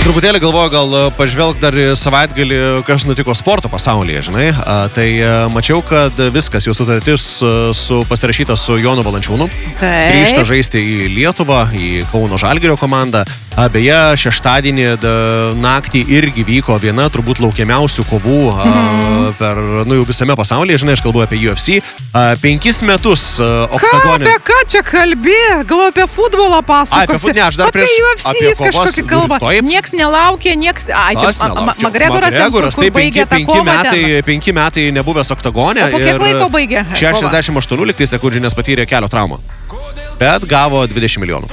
Truputėlį galvoju, gal pažvelg dar savaitgalį, kas nutiko sporto pasaulyje, žinai. Tai mačiau, kad viskas, jau sutartis pasirašyta su Jonu Valančiūnu. Grįžta žaisti į Lietuvą, į Kauno Žalgirio komandą. Beje, šeštadienį naktį irgi vyko viena turbūt laukiamiausių kovų per, jau visame pasaulyje, žinai, aš kalbu apie UFC. 5 metus oktagone. Apie ką čia kalbė? Gal apie futbolą pasakosi? Ne, aš dar apie UFC kažkokį kalbą. Nieks nelaukė, nieks... Magregoras, tai 5 metai nebuvęs oktagone. O po kiek laiko baigė? 68 sekundžių, nes patyrė kelio traumą. Bet gavo 20 milijonų.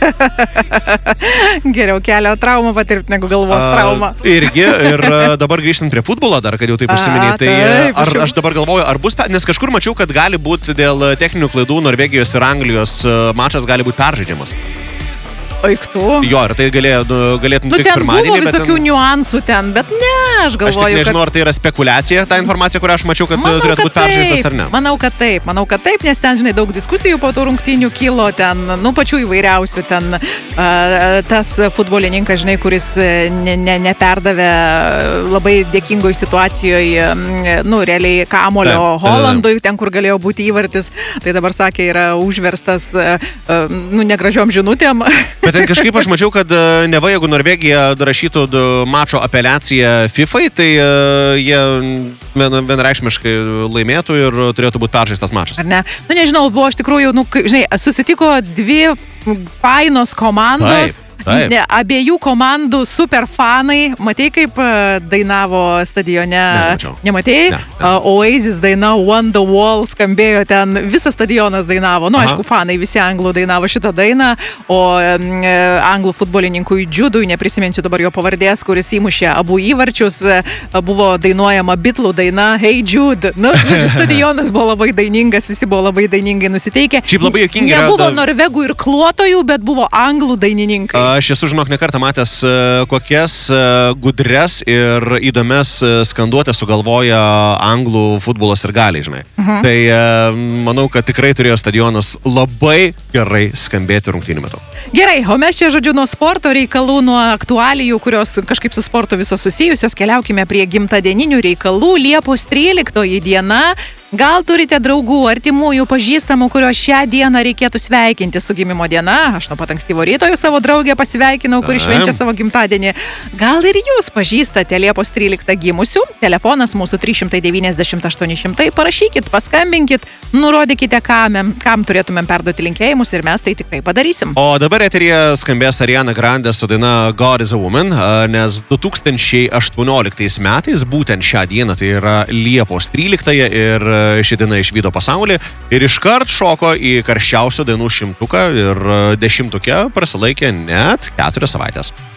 Geriau kelio traumą patirti negu galvos traumą. Irgi, ir dabar grįžtant prie futbolo dar, kad jau taip užsiminė, tai aš dabar galvoju, ar bus, nes kažkur mačiau, kad gali būti dėl techninių klaidų Norvegijos ir Anglijos mačas gali būti peržaidžiamas. Aiktų. Jo, ir tai galėtum tik pirmadienį. Ten buvo visokių niuansų ten, bet ne, aš galvoju, aš tik nežinau, ar tai yra spekulacija, ta informacija, kurią aš mačiau, kad turėtų būti peržaistas ar ne. Manau, kad taip, nes ten, žinai, daug diskusijų po tų rungtynių kilo, ten, pačių įvairiausių, ten tas futbolininkas, žinai, kuris neperdavė labai dėkingoj situacijoje, realiai kamulio Holandui, ten, kur galėjo būti įvartis, tai dabar sakė, yra užverstas, negražiom žinutėm. Bet ten kažkaip aš mačiau, kad neva, jeigu Norvegija rašytų mačo apeliaciją FIFA'ai, tai jie vienareikšmiškai laimėtų ir turėtų būti peržaistas mačas. Ar ne? Nežinau, buvo iš tikrųjų, žinai, susitiko dvi fainos komandos. Abiejų komandų super fanai. Matei, kaip dainavo stadione? Nematei? Oasis daina On the Wall skambėjo ten, visas stadionas dainavo. Aišku, fanai visi anglų dainavo šitą dainą, o anglų futbolininkui Judui, neprisiminsiu dabar jo pavardės, kuris įmušė abu įvarčius, buvo dainuojama Beatlų daina Hey Jude. Stadionas buvo labai dainingas, visi buvo labai dainingai nusiteikę. Šiaip labai juokingai. Nebuvo norvegų ir klotojų, bet buvo anglų dainininkai. Aš esu, žinok, nekartą matęs, kokias gudres ir įdomias skanduotės sugalvoja anglų futbolas ir galiai, žinai. Tai manau, kad tikrai turėjo stadionas labai gerai skambėti rungtynių metu. Gerai, o mes čia, žodžiu, nuo sporto reikalų, nuo aktualijų, kurios kažkaip su sportu visos susijusios, keliaukime prie gimtadieninių reikalų. Liepos 13 diena. Gal turite draugų, artimųjų, pažįstamų, kurios šią dieną reikėtų sveikinti su gimimo diena? Aš nuo pat ankstyvo ryto jau savo draugę pasveikinau, kuri švenčia savo gimtadienį. Gal ir jūs pažįstate Liepos 13 gimusių? Telefonas mūsų 390-800. Parašykit, paskambinkit, nurodykite, kam turėtumėm perduoti linkėjimus ir mes tai tikrai padarysim. O dabar eteryje skambės Ariana Grande su daina God is a Woman, nes 2018 metais, būtent šią dieną, tai yra Liepos 13 ir ši diena išvydo pasaulį ir iškart šoko į karščiausių dainų 100 ir 10 prasilaikė net 4 savaitės.